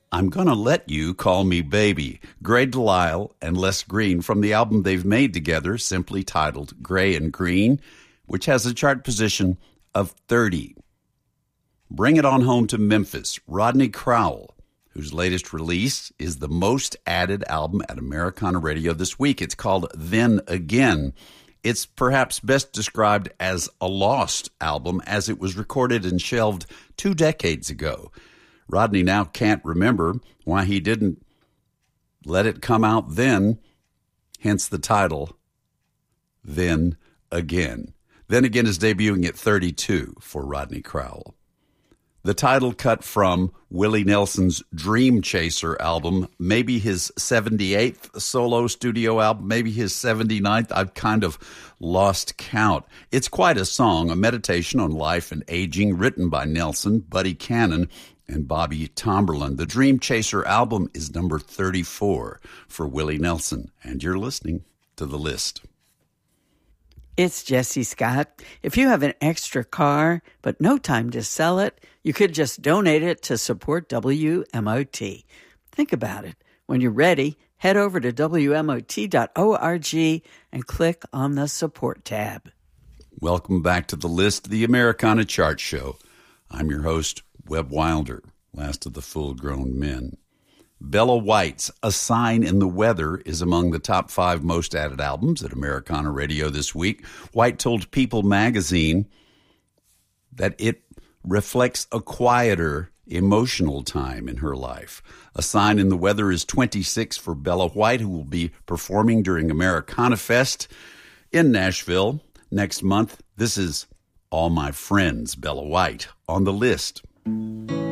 I'm Gonna Let You Call Me Baby, Gray Delisle and Les Green from the album they've made together, simply titled Gray and Green, which has a chart position of 30. Bring it on home to Memphis, Rodney Crowell, whose latest release is the most added album at Americana Radio this week. It's called Then Again. It's perhaps best described as a lost album, as it was recorded and shelved 2 decades ago. Rodney now can't remember why he didn't let it come out then, hence the title, Then Again. Then Again is debuting at 32 for Rodney Crowell. The title cut from Willie Nelson's Dream Chaser album, maybe his 78th solo studio album, maybe his 79th. I've kind of lost count. It's quite a song, a meditation on life and aging, written by Nelson, Buddy Cannon, and Bobby Tomberlin. The Dream Chaser album is number 34 for Willie Nelson, and you're listening to The List. It's Jesse Scott. If you have an extra car but no time to sell it, you could just donate it to support WMOT. Think about it. When you're ready, head over to WMOT.org and click on the support tab. Welcome back to The List, the Americana Chart Show. I'm your host, Webb Wilder, last of the full-grown men. Bella White's A Sign in the Weather is among the top 5 most added albums at Americana Radio this week. White told People magazine that it reflects a quieter, emotional time in her life. A Sign in the Weather is 26 for Bella White, who will be performing during Americana Fest in Nashville next month. This is All My Friends, Bella White, on The List.